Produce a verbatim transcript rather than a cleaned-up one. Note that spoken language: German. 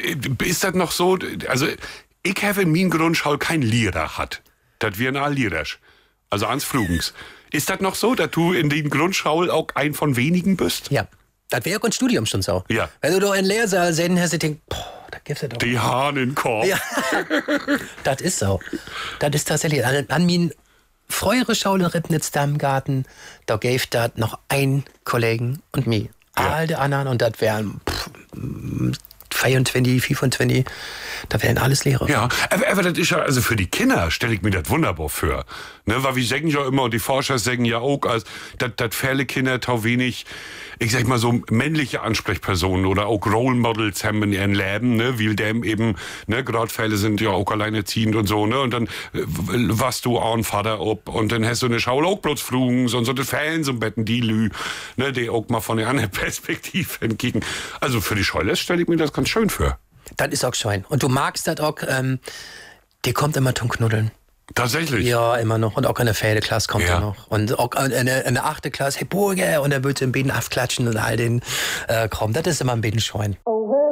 ist das noch so, also ich habe in meinem Grundschule kein Lehrer hat. Das wir ein Lehrer. Also ans Flugens. Ist das noch so, dass du in den Grundschule auch ein von wenigen bist? Ja. Das wäre auch ein Studium schon so. Ja. Wenn du doch in Lehrsaal sehen hast, du denkst, boah, da gibt's ja doch. Die Hahnenkorb. Ja. Das ist so. Das ist tatsächlich. An, an min frühere Schule in Ribnitz Dammgarten, da gäbe das noch ein Kollegen und mir. Ja. All die anderen und das wären vierundzwanzig, fünfundzwanzig, da wären alles Lehrer. Ja, aber, aber das ist ja, also für die Kinder stelle ich mir das wunderbar vor. Ne, weil wir sagen ja immer, und die Forscher sagen ja auch, als, dass viele Kinder tau wenig, ich sag mal so, männliche Ansprechpersonen oder auch Role Models haben in ihrem Leben, ne, weil dem eben, ne, gerade Fälle sind ja auch alleinerziehend und so, ne, und dann äh, warst du auch ein Vater ob und dann hast du eine Schau auch bloß Frugens und so die Fans und Betten, die Lü, ne, die auch mal von der anderen Perspektive entgegen. Also für die Schule stelle ich mir das ganz schön vor. Das ist auch schön. Und du magst das auch, ähm, der kommt immer zum Knuddeln. Tatsächlich? Ja, immer noch. Und auch in der vierte Klasse kommt Ja. er noch. Und auch in der, in der achten Klasse, hey Burger, und er wird im Beden aufklatschen und all den äh, Kram. Das ist immer ein bisschen schön.